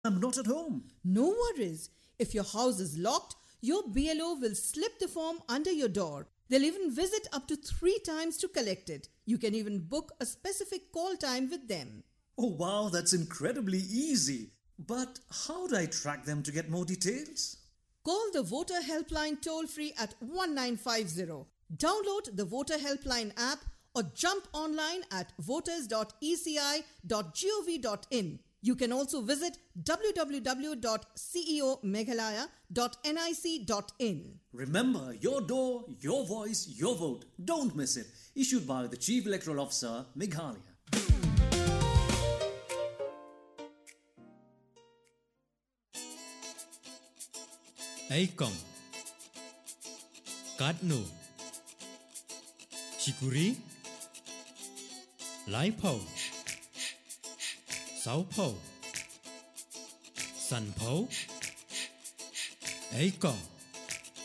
I'm not at home. No worries. If your house is locked, your BLO will slip the form under your door. They'll even visit up to 3 times to collect it. You can even book a specific call time with them. Oh wow, that's incredibly easy. But how do I track them to get more details? Call the Voter Helpline toll-free at 1950. Download the Voter Helpline app or jump online at voters.eci.gov.in. You can also visit www.ceomeghalaya.nic.in. Remember, your door, your voice, your vote. Don't miss it. Issued by the Chief Electoral Officer, Meghalaya. Aikong Katnu Shikuri Lai Po Sao Po San Po Aikong